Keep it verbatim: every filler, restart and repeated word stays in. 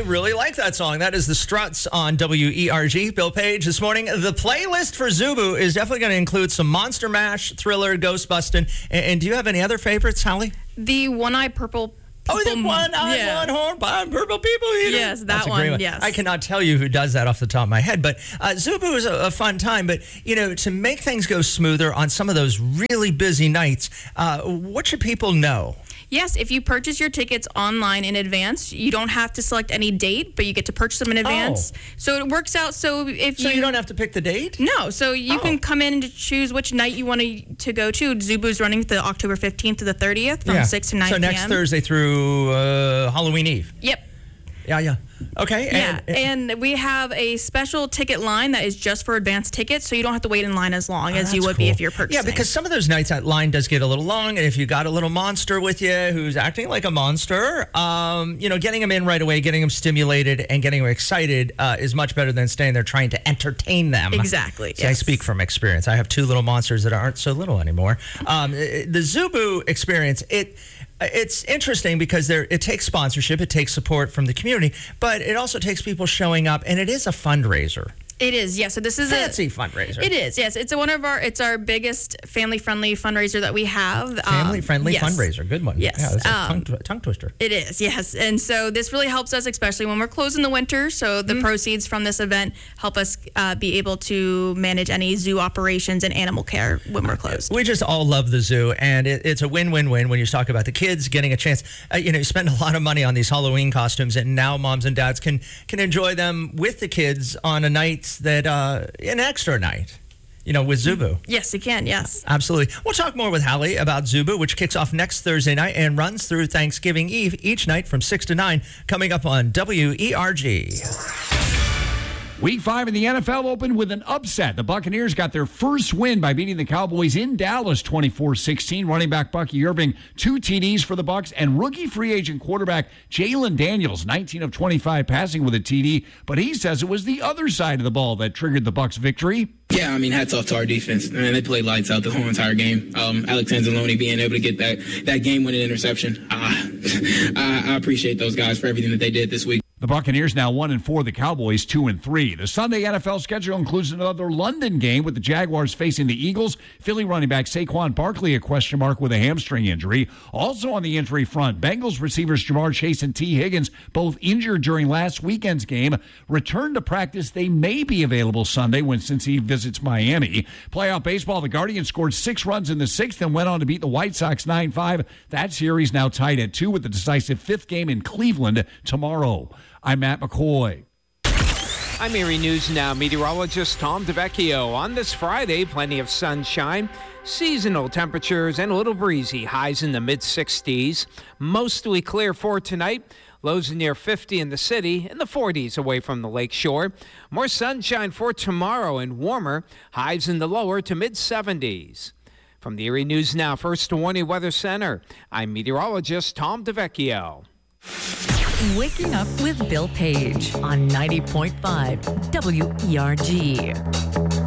really like that song. That is The Struts on W E R G. Bill Page this morning. The playlist for Zubu is definitely going to include some Monster Mash, Thriller, Ghostbustin'. And, and do you have any other favorites, Holly? The One-Eyed Purple. Oh, the one eye, yeah. one horn, five purple people eater. Yes, that That's a one, great one. yes. I cannot tell you who does that off the top of my head, but uh, Zubu is a, a fun time. But, you know, to make things go smoother on some of those really busy nights, uh, what should people know? Yes, if you purchase your tickets online in advance, you don't have to select any date, but you get to purchase them in advance. Oh. So it works out. So if So you, you don't have to pick the date? No, so you Oh. can come in and choose which night you want to, to go to. Zubu's running the October fifteenth to the thirtieth from Yeah. six to nine So p.m. next Thursday through uh, Halloween Eve. Yep. Yeah, yeah. Okay. Yeah, And, and we have a special ticket line that is just for advanced tickets, so you don't have to wait in line as long Oh, as you that's would be cool. if you're purchasing. Yeah, because some of those nights that line does get a little long, and if you got a little monster with you who's acting like a monster, um, you know, getting them in right away, getting them stimulated, and getting them excited uh, is much better than staying there trying to entertain them. Exactly. See, I yes. speak from experience. I have two little monsters that aren't so little anymore. Um, the Zubu experience, it. It's interesting because there it takes sponsorship, it takes support from the community, but it also takes people showing up, and it is a fundraiser. It is, yes. So this is Fancy a fundraiser. It is, yes. It's a, one of our. It's our biggest family-friendly fundraiser that we have. Family-friendly um, yes. fundraiser. Good one. Yes. Yeah, that's a Um, tongue, tongue twister. It is, yes. And so this really helps us, especially when we're closed in the winter. So the mm. proceeds from this event help us uh, be able to manage any zoo operations and animal care when we're closed. We just all love the zoo, and it, it's a win-win-win when you talk about the kids getting a chance. Uh, you know, you spend a lot of money on these Halloween costumes, and now moms and dads can can enjoy them with the kids on a night that, uh, an extra night, you know, with Zubu. Yes, you can, yes. Absolutely. We'll talk more with Hallie about Zubu, which kicks off next Thursday night and runs through Thanksgiving Eve each night from six to nine, coming up on W E R G. Week five in the N F L opened with an upset. The Buccaneers got their first win by beating the Cowboys in Dallas twenty-four sixteen. Running back Bucky Irving, two T Ds for the Bucs, and rookie free agent quarterback Jalen Daniels, nineteen of twenty-five passing with a T D. But he says it was the other side of the ball that triggered the Bucs' victory. Yeah, I mean, hats off to our defense. Man, they played lights out the whole entire game. Um, Alex Anzalone being able to get that, that game-winning interception. Ah, I, I appreciate those guys for everything that they did this week. The Buccaneers now one and four, the Cowboys two and three. The Sunday N F L schedule includes another London game with the Jaguars facing the Eagles. Philly running back Saquon Barkley a question mark with a hamstring injury. Also on the injury front, Bengals receivers Jamar Chase and T. Higgins, both injured during last weekend's game, return to practice. They may be available Sunday when Cincy visits Miami. Playoff baseball, the Guardians scored six runs in the sixth and went on to beat the White Sox nine five. That series now tied at two with the decisive fifth game in Cleveland tomorrow. I'm Matt McCoy. I'm Erie News Now meteorologist Tom DeVecchio. On this Friday, plenty of sunshine, seasonal temperatures, and a little breezy. Highs in the mid sixties. Mostly clear for tonight. Lows near fifty in the city, in the forties away from the lake shore. More sunshine for tomorrow and warmer. Highs in the lower to mid seventies. From the Erie News Now First Warning Weather Center, I'm meteorologist Tom DeVecchio. Waking Up with Bill Page on ninety point five W E R G.